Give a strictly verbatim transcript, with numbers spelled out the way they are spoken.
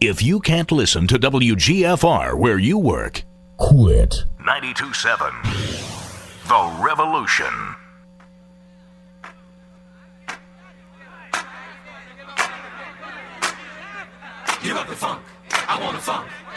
If you can't listen to W G F R where you work, quit. ninety-two point seven, The Revolution. Give up the funk. I want the funk.